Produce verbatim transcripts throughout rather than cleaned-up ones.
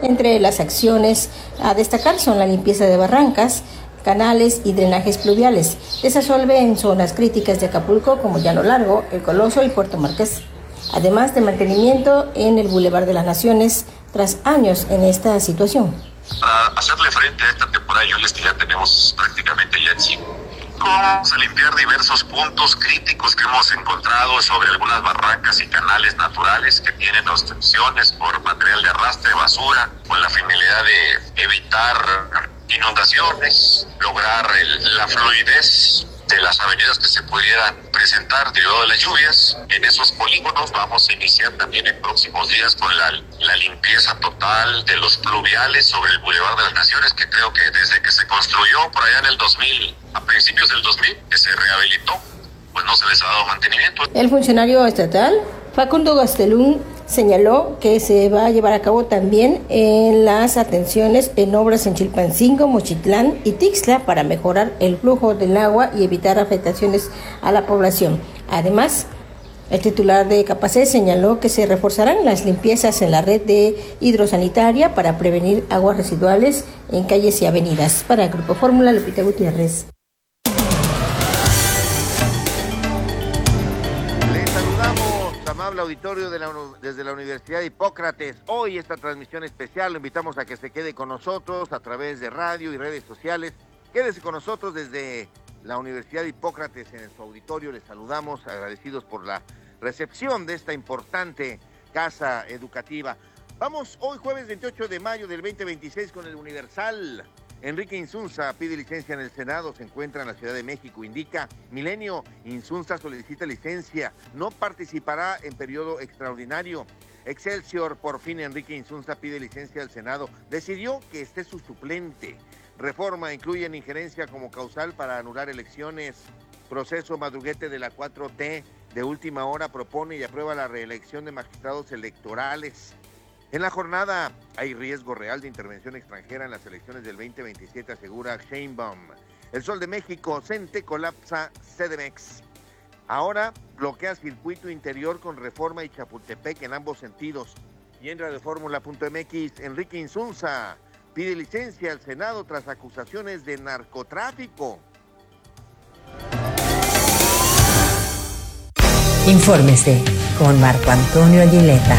Entre las acciones a destacar son la limpieza de barrancas, canales y drenajes pluviales, desasolve en zonas críticas de Acapulco como Llano Largo, El Coloso y Puerto Marqués, además de mantenimiento en el Boulevard de las Naciones tras años en esta situación. Para hacerle frente a esta temporada de lluvias que ya tenemos prácticamente ya encima, vamos a limpiar diversos puntos críticos que hemos encontrado sobre algunas barrancas y canales naturales que tienen obstrucciones por material de arrastre, basura, con la finalidad de evitar inundaciones, lograr el, la fluidez de las avenidas que se pudieran presentar debido a las lluvias. En esos polígonos vamos a iniciar también en próximos días con la, la limpieza total de los pluviales sobre el Boulevard de las Naciones, que creo que desde que se construyó por allá en el dos mil, a principios del dos mil, que se rehabilitó, pues no se les ha dado mantenimiento. El funcionario estatal, Facundo Gastelum, señaló que se va a llevar a cabo también en las atenciones en obras en Chilpancingo, Mochitlán y Tixtla para mejorar el flujo del agua y evitar afectaciones a la población. Además, el titular de Capacé señaló que se reforzarán las limpiezas en la red de hidrosanitaria para prevenir aguas residuales en calles y avenidas. Para el Grupo Fórmula, Lupita Gutiérrez. Amable auditorio de la, desde la Universidad de Hipócrates. Hoy esta transmisión especial lo invitamos a que se quede con nosotros a través de radio y redes sociales. Quédese con nosotros desde la Universidad de Hipócrates en su auditorio. Les saludamos agradecidos por la recepción de esta importante casa educativa. Vamos hoy jueves veintiocho de mayo del veinte veintiséis con el Universal. Enrique Insunza pide licencia en el Senado, se encuentra en la Ciudad de México, indica Milenio. Insunza solicita licencia, no participará en periodo extraordinario. Excelsior, por fin Enrique Insunza pide licencia al Senado, decidió que esté su suplente. Reforma incluye injerencia como causal para anular elecciones. Proceso Madruguete de la cuatro T de última hora propone y aprueba la reelección de magistrados electorales. En la jornada hay riesgo real de intervención extranjera en las elecciones del veinte veintisiete, asegura Sheinbaum. El Sol de México, Cente colapsa Cedemex. Ahora bloquea circuito interior con Reforma y Chapultepec en ambos sentidos. Y en Radioformula punto M X, Enrique Insunza pide licencia al Senado tras acusaciones de narcotráfico. Infórmese con Marco Antonio Aguileta.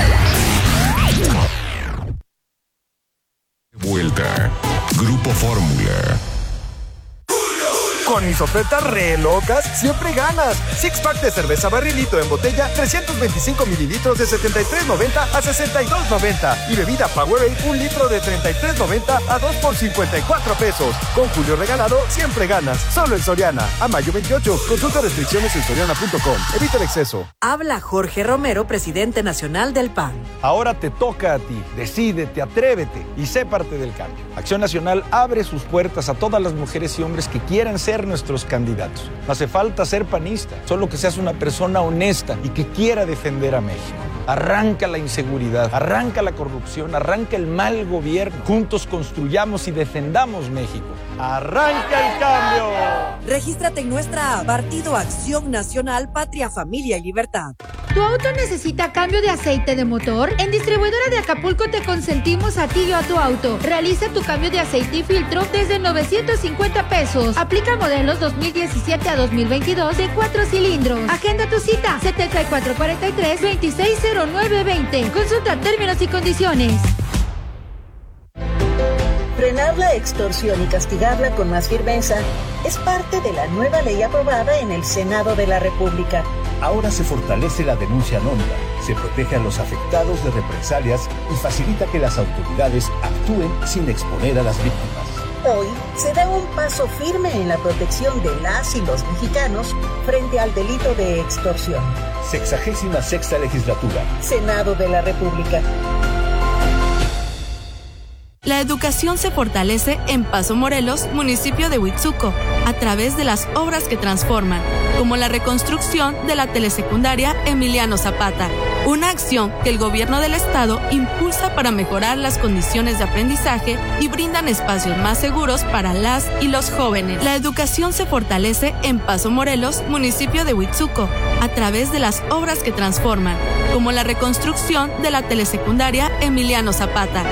Vuelta. Grupo Fórmula. Con mis ofertas re locas, siempre ganas. Six pack de cerveza barrilito en botella, trescientos veinticinco mililitros de setenta y tres noventa a sesenta y dos noventa. Y bebida Powerade, un litro de treinta y tres noventa a dos por cincuenta y cuatro pesos. Con Julio regalado, siempre ganas. Solo en Soriana. A mayo veintiocho. Consulta restricciones en soriana punto com. Evita el exceso. Habla Jorge Romero, presidente nacional del P A N. Ahora te toca a ti. Decídete, atrévete y sé parte del cambio. Acción Nacional abre sus puertas a todas las mujeres y hombres que quieran ser nuestros candidatos. No hace falta ser panista, solo que seas una persona honesta y que quiera defender a México. Arranca la inseguridad, arranca la corrupción, arranca el mal gobierno. Juntos construyamos y defendamos México. ¡Arranca el cambio! Regístrate en nuestra app Partido Acción Nacional, Patria, Familia y Libertad. ¿Tu auto necesita cambio de aceite de motor? En Distribuidora de Acapulco te consentimos a ti y a tu auto. Realiza tu cambio de aceite y filtro desde novecientos cincuenta pesos. Aplica modelos dos mil diecisiete a dos mil veintidós de cuatro cilindros. Agenda tu cita setenta y cuatro cuarenta y tres, veintiséis cero nueve veinte. Consulta términos y condiciones. Frenar la extorsión y castigarla con más firmeza es parte de la nueva ley aprobada en el Senado de la República. Ahora se fortalece la denuncia anónima, se protege a los afectados de represalias y facilita que las autoridades actúen sin exponer a las víctimas. Hoy se da un paso firme en la protección de las y los mexicanos frente al delito de extorsión. Sexagésima sexta legislatura. Senado de la República. La educación se fortalece en Paso Morelos, municipio de Huitzuco, a través de las obras que transforman, como la reconstrucción de la telesecundaria Emiliano Zapata, una acción que el gobierno del estado impulsa para mejorar las condiciones de aprendizaje y brindan espacios más seguros para las y los jóvenes. La educación se fortalece en Paso Morelos, municipio de Huitzuco, a través de las obras que transforman, como la reconstrucción de la telesecundaria Emiliano Zapata,